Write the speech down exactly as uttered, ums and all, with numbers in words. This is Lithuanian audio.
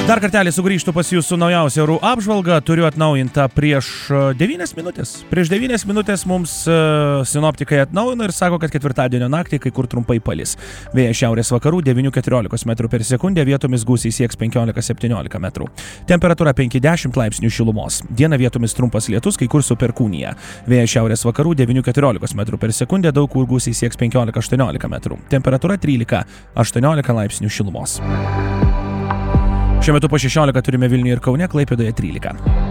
Dar kartelį sugrįžtų pas jūsų naujausią orų apžvalgą, turiu atnaujintą prieš devynias minutės. Prieš devynias minutės mums uh, sinoptikai atnaujino ir sako, kad ketvirtadienio naktį kai kur trumpai palis. Vėjas šiaurės vakarų devyni keturiolika metrų per sekundę, vietomis gūsiai sieks penkiolika septyniolika metrų. Temperatūra penki dešimt laipsnių šilumos. Dieną vietomis trumpas lietus, kai kur su perkūnija. Vėjas šiaurės vakarų devyni keturiolika metrų per sekundę, daug kur gūsiai sieks penkiolika aštuoniolika metrų. Temperatūra trylika aštuoniolika laipsnių šilumos. Šiuo metu po šešiolika turime Vilniuje ir Kaune, Klaipėdoje trylika.